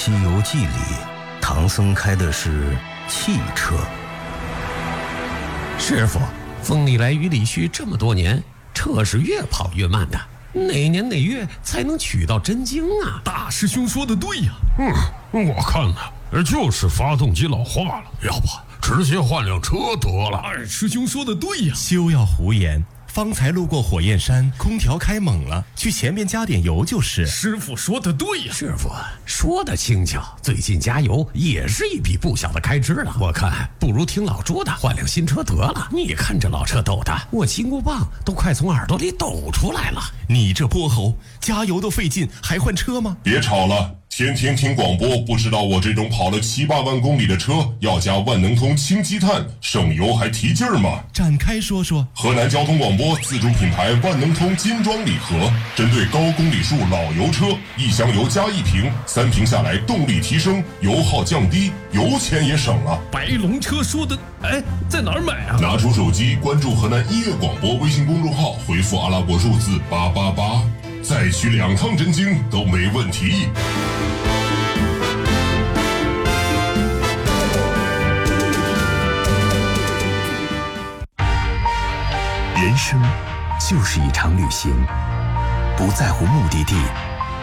西游记》里，唐僧开的是汽车。 师傅，风里来雨里去这么多年，车是越跑越慢的，哪年哪月才能取到真经啊？ 大师兄说的对呀。我看呢，就是发动机老化了，要不直接换辆车得了。二师兄说的对呀。 休要胡言，方才路过火焰山，空调开猛了，去前面加点油就是。 师傅说的对呀。 师傅说的轻巧，最近加油也是一笔不小的开支了。我看不如听老朱的，换辆新车得了。你看这老车抖的，我金箍棒都快从耳朵里抖出来了。 你这泼猴，加油都费劲，还换车吗？ 别吵了。天天听广播，不知道我这种跑了7、8万公里的车要加万能通氢积碳，省油还提劲儿吗？ 展开说说。 河南交通广播自主品牌万能通金装礼盒，针对高公里数老油车，1箱油加1瓶，3瓶下来动力提升，油耗降低，油钱也省了。 白龙车说的，在哪儿买啊？ 拿出手机关注河南音乐广播微信公众号，回复阿拉伯数字888，再取2趟真经都没问题。 人生就是一场旅行，不在乎目的地，